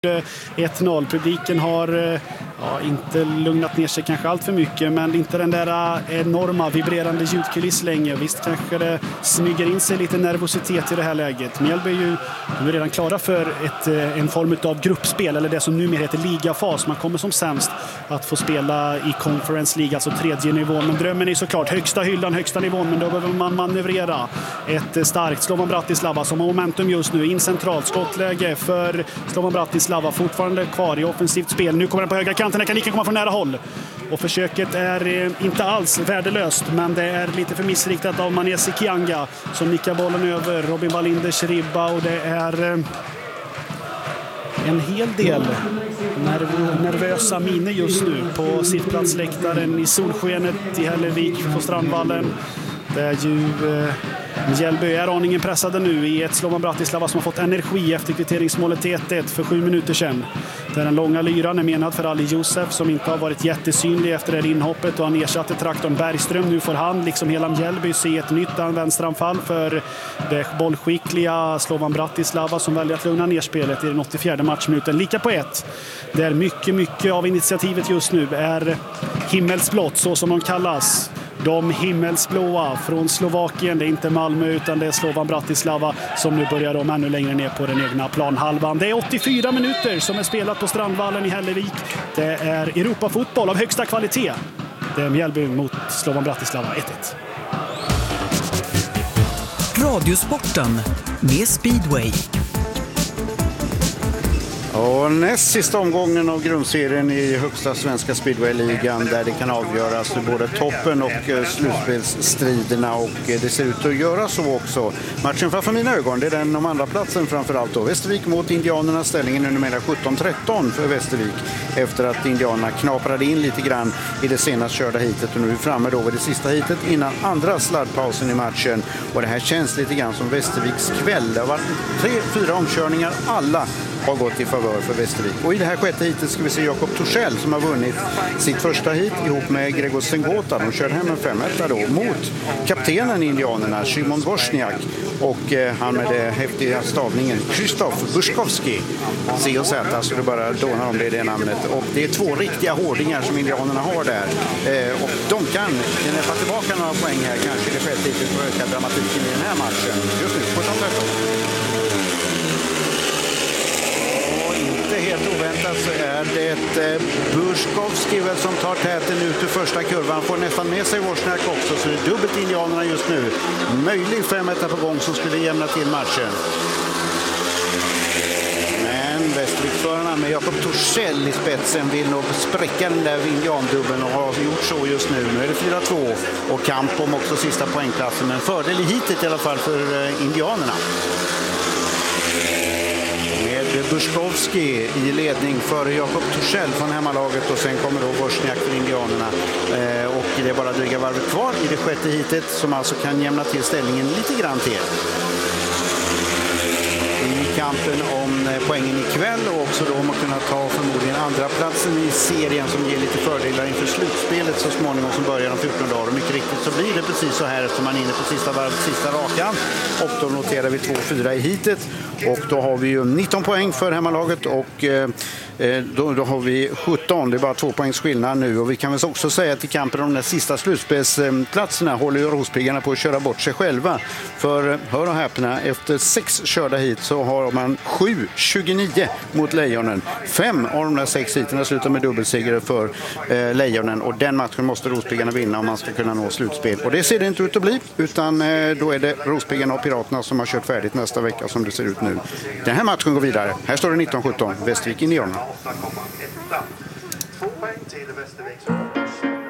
1-0. Publiken har inte lugnat ner sig kanske allt för mycket, men inte den där enorma vibrerande ljudkuliss länge. Visst kanske det smyger in sig lite nervositet i det här läget. Mjällby är ju redan klara för en form av gruppspel, eller det som numera heter ligafas. Man kommer som sämst att få spela i Conference League, alltså tredje nivån. Men drömmen är såklart högsta hyllan, högsta nivån, men då behöver man manövrera. Ett starkt Slovan Bratislava som har momentum just nu. In centralt, skottläge för Slovan Bratislava, fortfarande kvar i offensivt spel. Nu kommer den på högra kanten, den kan lika komma från nära håll. Och försöket är inte alls värdelöst, men det är lite för missriktat av Manesi Kianga som nickar bollen över Robin Wallinders ribba, och det är en hel del nervösa miner just nu på sittplatsläktaren i solskenet i Hällevik på Strandvallen. Det är ju Mjällby är aningen pressade nu i ett Slovan Bratislava som har fått energi efter kvitteringsmålet till 1-1 för 7 minuter sedan. Där den långa lyran är menad för Ali Josef som inte har varit jättesynlig efter det inhoppet, och han ersatte traktorn Bergström. Nu får han, liksom hela Mjällby, se ett nytt vänsteranfall för det bollskickliga Slovan Bratislava som väljer att lugna ner spelet i den 84:e matchminuten. Lika på 1. Det är mycket av initiativet just nu är himmelsblått, så som de kallas. De himmelsblåa från Slovakien. Det är inte Malmö utan det är Slovan Bratislava som nu börjar de ännu längre ner på den egna planhalvan. Det är 84 minuter som är spelat på Strandvallen i Hällevik. Det är Europafotboll av högsta kvalitet. Det är Mjällby mot Slovan Bratislava 1-1. Radiosporten med Speedway. Och näst sista omgången av grundserien i högsta svenska speedway-ligan, där det kan avgöras för både toppen och slutspelsstriderna, och det ser ut att göra så också. Matchen framför mina ögon, det är den om andra platsen framförallt då. Västervik mot Indianerna, ställningen är numera 17-13 för Västervik efter att Indianerna knaprade in lite grann i det senast körda hitet, och nu är framme då vid det sista hitet innan andra sladdpausen i matchen. Och det här känns lite grann som Västerviks kväll. Det har varit 3-4 omkörningar, alla har gått i favör för Västervik. Och i det här sjätte hitet ska vi se Jakob Torssell som har vunnit sitt första hit ihop med Gregor Sengota. De kör hem en 5-1 då mot kaptenen i Indianerna, Szymon Wozniak, och han med det häftiga stavningen Krzysztof Buszkowski. C och Z, så det bara dånar om det namnet. Och det är 2 riktiga hårdingar som Indianerna har där. Och de kan knäppa tillbaka några poäng här, kanske i det sjätte hitet, för att öka dramatiken i den här matchen. Just nu, 17-13. Helt oväntat så är det Buszkowski som tar täten ut ur första kurvan. Får nästan med sig Wozniak också, så det är dubbelt Indianerna just nu. Möjlig 5-1 på gång som skulle jämna till matchen. Men Västervikförarna med Jakob Torssell i spetsen vill nog spräcka den där indiandubben och har gjort så just nu. Nu är det 4-2 och kamp om också sista poängplatsen, men fördel i hitet i alla fall för Indianerna. Buszkowski i ledning för Jakob Torssell från hemmalaget, och sen kommer då Wozniak för Indianerna. Och det är bara dryga varvet kvar i det sjätte hitet som alltså kan jämna till ställningen lite grann till. I kampen om poängen ikväll, och också då om att kunna ta förmodligen andra platsen i serien som ger lite fördelar inför slutspelet så småningom som börjar om 14 dagar. Och mycket riktigt så blir det precis så här eftersom man är inne på sista varvet, sista rakan. Och då noterar vi 2-4 i hitet. Och då har vi ju 19 poäng för hemmalaget, och då har vi 17. Det är bara 2 poängs skillnad nu. Och vi kan väl också säga att i kampen om de där sista slutspelsplatserna håller ju Rospiggarna på att köra bort sig själva. För hör och häpna, efter 6 körda hit så har man 7-29 mot Lejonen. 5 av de där 6 hiterna slutar med dubbelseger för Lejonen, och den matchen måste Rospiggarna vinna om man ska kunna nå slutspel. Och det ser det inte ut att bli, utan då är det Rospiggarna och Piraterna som har kört färdigt nästa vecka som det ser ut nu. Den här matchen går vidare. Här står det 19-17, Västervik Indianerna. 2 poäng till Västervik.